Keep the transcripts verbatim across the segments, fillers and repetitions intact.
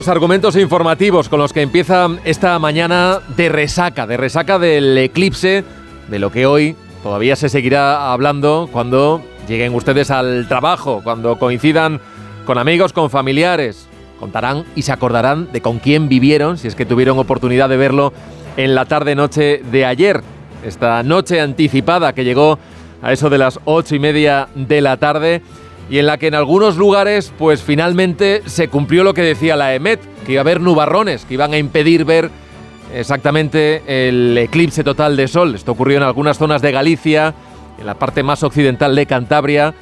Los argumentos informativos con los que empieza esta mañana de resaca, de resaca del eclipse, de lo que hoy todavía se seguirá hablando cuando lleguen ustedes al trabajo, cuando coincidan con amigos, con familiares. Contarán y se acordarán de con quién vivieron, si es que tuvieron oportunidad de verlo en la tarde-noche de ayer. Esta noche anticipada que llegó a eso de las ocho y media de la tarde y en la que en algunos lugares pues finalmente se cumplió lo que decía la EMET, que iba a haber nubarrones, que iban a impedir ver exactamente el eclipse total de sol. Esto ocurrió en algunas zonas de Galicia, en la parte más occidental de Cantabria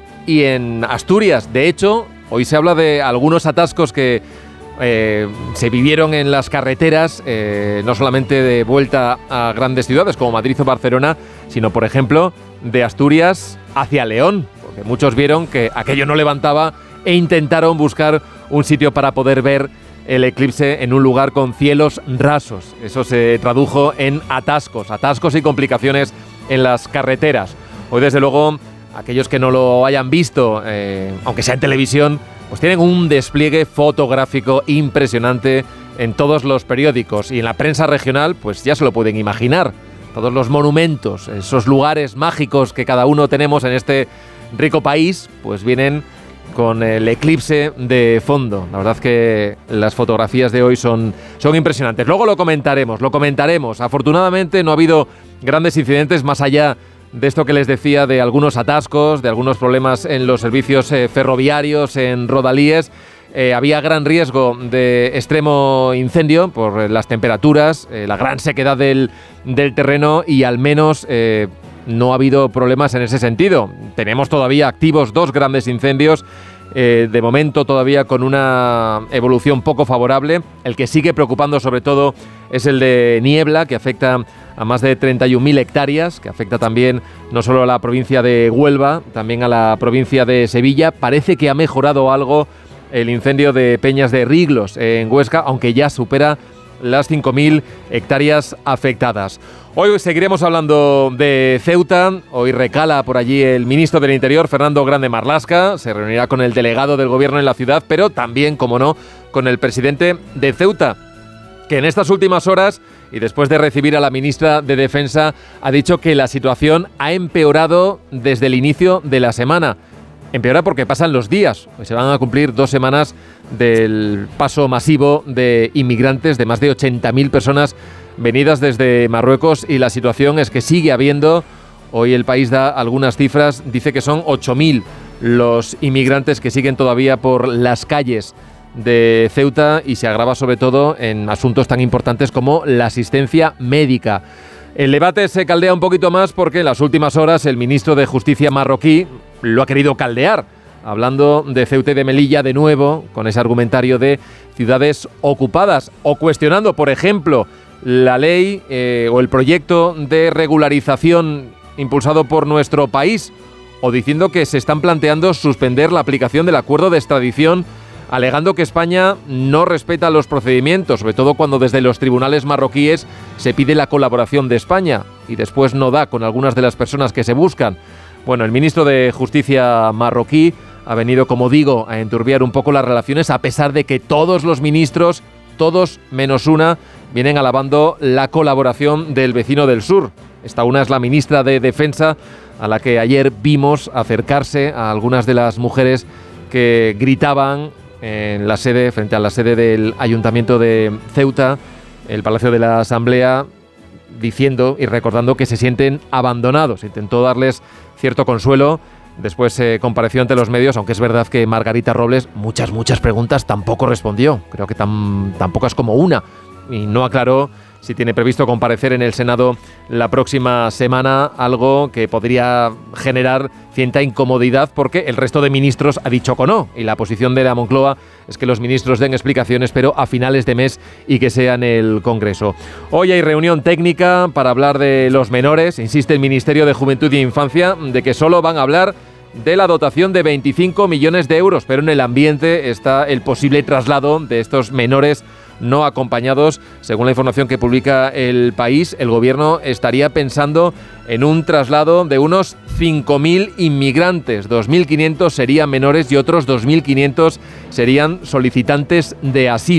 y en Asturias. De hecho, hoy se habla de algunos atascos que eh, se vivieron en las carreteras, eh, no solamente de vuelta a grandes ciudades como Madrid o Barcelona, sino, por ejemplo, de Asturias hacia León, porque muchos vieron que aquello no levantaba e intentaron buscar un sitio para poder ver el eclipse en un lugar con cielos rasos. Eso se tradujo en atascos, atascos y complicaciones en las carreteras. Hoy, desde luego, aquellos que no lo hayan visto, eh, aunque sea en televisión, pues tienen un despliegue fotográfico impresionante en todos los periódicos y en la prensa regional, pues ya se lo pueden imaginar. Todos los monumentos, esos lugares mágicos que cada uno tenemos en este rico país, pues vienen con el eclipse de fondo. La verdad que las fotografías de hoy son, son impresionantes. Luego lo comentaremos, lo comentaremos. Afortunadamente no ha habido grandes incidentes más allá de esto que les decía, de algunos atascos, de algunos problemas en los servicios eh, ferroviarios, en rodalíes. Eh, había gran riesgo de extremo incendio por las temperaturas, eh, la gran sequedad del, del terreno y al menos eh, no ha habido problemas en ese sentido. Tenemos todavía activos dos grandes incendios, eh, de momento todavía con una evolución poco favorable. El que sigue preocupando sobre todo es el de Niebla, que afecta a más de treinta y un mil hectáreas, que afecta también no solo a la provincia de Huelva, también a la provincia de Sevilla. Parece que ha mejorado algo el incendio de Peñas de Riglos en Huesca, aunque ya supera las cinco mil hectáreas afectadas. Hoy seguiremos hablando de Ceuta. Hoy recala por allí el ministro del Interior, Fernando Grande Marlaska. Se reunirá con el delegado del gobierno en la ciudad, pero también, como no, con el presidente de Ceuta, que en estas últimas horas, y después de recibir a la ministra de Defensa, ha dicho que la situación ha empeorado desde el inicio de la semana. Empeora porque pasan los días. Se van a cumplir dos semanas del paso masivo de inmigrantes, de más de ochenta mil personas venidas desde Marruecos, y la situación es que sigue habiendo. Hoy El País da algunas cifras, dice que son ocho mil los inmigrantes que siguen todavía por las calles de Ceuta, y se agrava sobre todo en asuntos tan importantes como la asistencia médica. El debate se caldea un poquito más porque en las últimas horas el ministro de Justicia marroquí lo ha querido caldear, hablando de Ceuta y de Melilla de nuevo, con ese argumentario de ciudades ocupadas, o cuestionando, por ejemplo, la ley eh, o el proyecto de regularización impulsado por nuestro país, o diciendo que se están planteando suspender la aplicación del acuerdo de extradición, alegando que España no respeta los procedimientos, sobre todo cuando desde los tribunales marroquíes se pide la colaboración de España y después no da con algunas de las personas que se buscan. Bueno, el ministro de Justicia marroquí ha venido, como digo, a enturbiar un poco las relaciones, a pesar de que todos los ministros, todos menos una, vienen alabando la colaboración del vecino del sur. Esta una es la ministra de Defensa, a la que ayer vimos acercarse a algunas de las mujeres que gritaban en la sede, frente a la sede del Ayuntamiento de Ceuta, el Palacio de la Asamblea, diciendo y recordando que se sienten abandonados. Intentó darles cierto consuelo. Después se eh, compareció ante los medios, aunque es verdad que Margarita Robles muchas, muchas preguntas tampoco respondió. Creo que tan, tan pocas como una. Y no aclaró si tiene previsto comparecer en el Senado la próxima semana, algo que podría generar cierta incomodidad porque el resto de ministros ha dicho que no. Y la posición de la Moncloa es que los ministros den explicaciones, pero a finales de mes y que sea en el Congreso. Hoy hay reunión técnica para hablar de los menores. Insiste el Ministerio de Juventud y Infancia de que solo van a hablar de la dotación de veinticinco millones de euros, pero en el ambiente está el posible traslado de estos menores no acompañados. Según la información que publica El País, el gobierno estaría pensando en un traslado de unos cinco mil inmigrantes. dos mil quinientos serían menores y otros dos mil quinientos serían solicitantes de asilo.